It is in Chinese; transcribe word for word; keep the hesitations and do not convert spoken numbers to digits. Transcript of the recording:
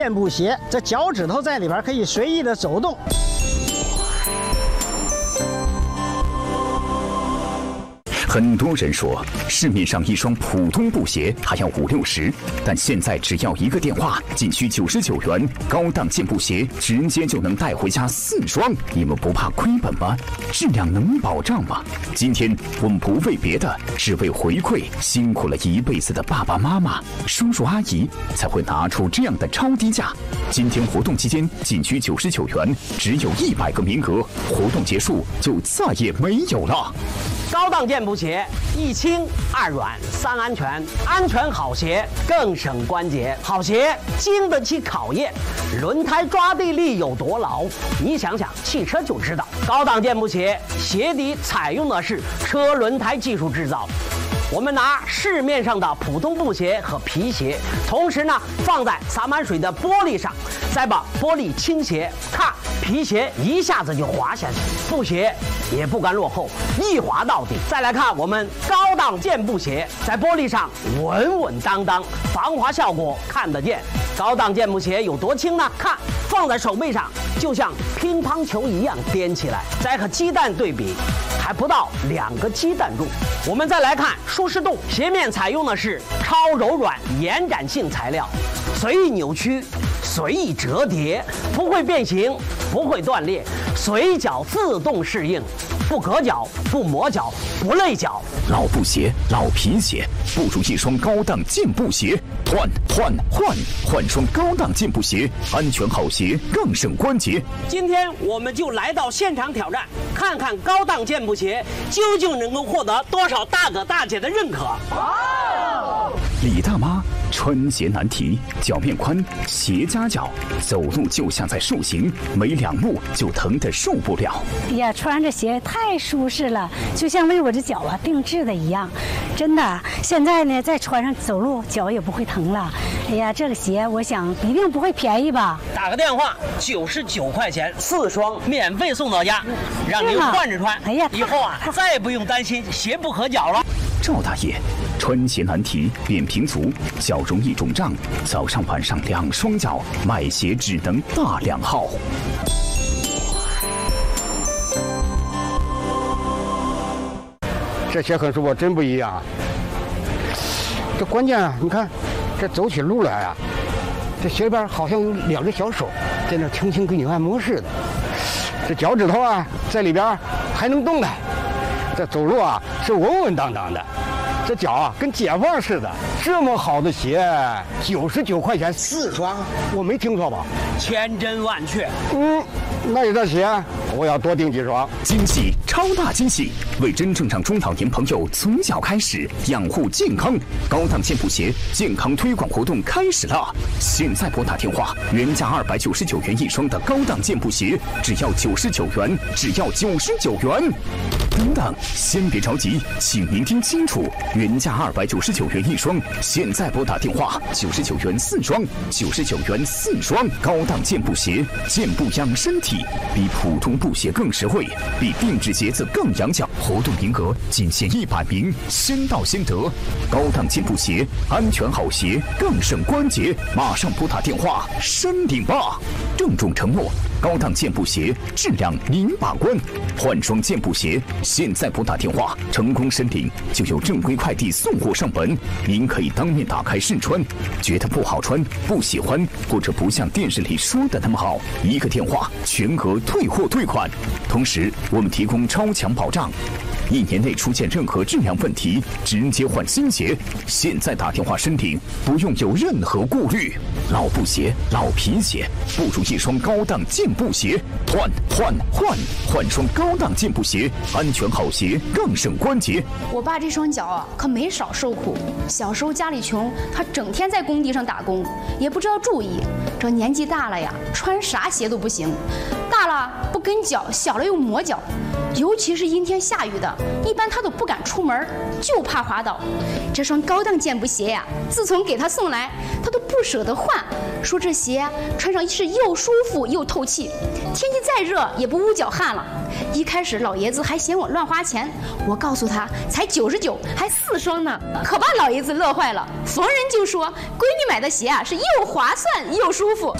健步鞋，这脚趾头在里边可以随意的走动。 很多人说，市面上一双普通布鞋还要五六十，但现在只要一个电话，仅需九十九元，高档健步鞋直接就能带回家四双。你们不怕亏本吗？质量能保障吗？今天我们不为别的，是为回馈辛苦了一辈子的爸爸妈妈、叔叔阿姨，才会拿出这样的超低价。今天活动期间仅需九十九元，只有一百个名额，活动结束就再也没有了。 高档健步鞋，一轻二软三安全，安全好鞋更省关节，好鞋经得起考验，轮胎抓地力有多牢，你想想汽车就知道。高档健步鞋鞋底采用的是车轮胎技术制造。我们拿市面上的普通布鞋和皮鞋，同时呢放在洒满水的玻璃上，再把玻璃倾斜，看皮鞋一下子就滑下去，布鞋也不甘落后，一滑到底。再来看我们高档健步鞋，在玻璃上稳稳当当，防滑效果看得见。高档健步鞋有多轻呢？看放在手背上，就像乒乓球一样颠起来。再和鸡蛋对比，还不到两个鸡蛋重。我们再来看舒适度，鞋面采用的是超柔软延展性材料，随意扭曲，随意折叠，不会变形，不会断裂，随脚自动适应，不硌脚，不磨脚，不累脚。 老布鞋、老皮鞋，不如一双高档健步鞋。换换换换双高档健步鞋，安全好鞋更省关节。 今天我们就来到现场挑战，看看高档健步鞋究竟能够获得多少大哥大姐的认可。 李大妈穿鞋难题，脚面宽，鞋夹脚，走路就像在塑形，没两步就疼得受不了。 哎呀，穿着鞋太舒适了，就像为我这脚啊定制的一样，真的。现在呢，再穿上走路，脚也不会疼了。哎呀，这个鞋我想一定不会便宜吧？ 打个电话，九十九块钱四双，免费送到家，让您换着穿。哎呀，以后啊再也不用担心鞋不合脚了。 赵大爷穿鞋难题，扁平足，脚容易肿胀，早上晚上两双脚，买鞋只能大两号。 这鞋和我真不一样。这关键啊，你看，这走起路来啊，这鞋里边好像有两只小手在那轻轻给你按摩似的。这脚趾头啊，在里边还能动弹。这走路啊是稳稳当当的。这脚啊跟解放似的。这么好的鞋，九十九块钱四双，我没听错吧？ 千真万确。 嗯，那有这鞋，我要多订几双。 惊喜，超大惊喜！为真正让中老年朋友从小开始养护健康，高档健步鞋健康推广活动开始了。现在拨打电话，原价二百九十九元一双的高档健步鞋，只要九十九元，只要九十九元。等等，先别着急，请您听清楚，原价二百九十九元一双，现在拨打电话，九十九元四双，九十九元四双。高档健步鞋，健步养身体，比普通布鞋更实惠，比定制鞋子更养脚。活动名额仅限一百名，先到先得。高档健步鞋，安全好鞋更省关节，马上拨打电话申领吧。郑重承诺，高档健步鞋质量您把关。换双健步鞋，现在拨打电话，成功申领就有正规快递送货上门。您可以当面打开试穿，觉得不好穿、不喜欢，或者不像电视里说的那么好，一个电话全额退货退款。同时，我们提供超强保障，一年内出现任何质量问题，直接换新鞋。现在打电话申领，不用有任何顾虑。老布鞋、老皮鞋，不如一双高档健步鞋。换换换换双高档健步鞋，安全好鞋更省关节。 我爸这双脚啊，可没少受苦。小时候家里穷，他整天在工地上打工，也不知道注意。这年纪大了呀，穿啥鞋都不行。大了不跟脚小了又磨脚，尤其是阴天下雨的，一般他都不敢出门，就怕滑倒。这双高档健步鞋呀，自从给他送来，他都不舍得换，说这鞋穿上是又舒服又透气，天气再热也不捂脚汗了。一开始老爷子还嫌我乱花钱，我告诉他才九十九，还四双呢，可把老爷子乐坏了，逢人就说闺女买的鞋啊是又划算又舒服。